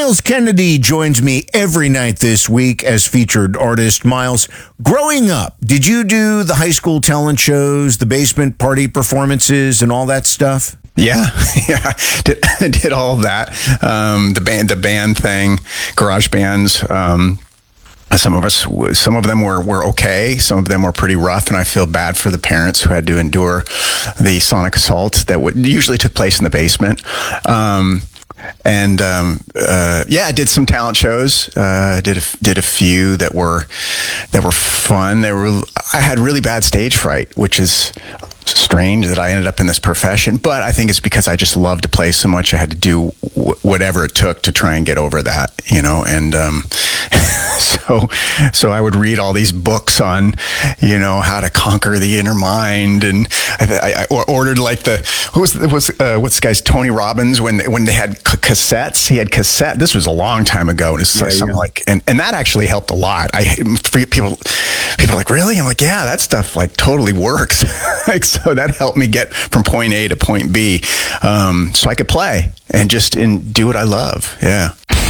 Miles Kennedy joins me every night this week as featured artist. Miles, growing up, did you do the high school talent shows, the basement party performances, and all that stuff? Yeah, did all of that. The band thing, garage bands. Some of them were okay. Some of them were pretty rough, and I feel bad for the parents who had to endure the sonic assaults that usually took place in the basement. I did some talent shows. Did a few that were fun. I had really bad stage fright, which is strange that I ended up in this profession, but I think it's because I just loved to play so much. I had to do whatever it took to try and get over that, and so I would read all these books on, how to conquer the inner mind, and I ordered like what's the guy's Tony Robbins when they had cassettes. He had cassette. This was a long time ago, and it's something like, and that actually helped a lot. People are like, really? I'm like, yeah, that stuff like totally works. So that helped me get from point A to point B, so I could play and do what I love. Yeah.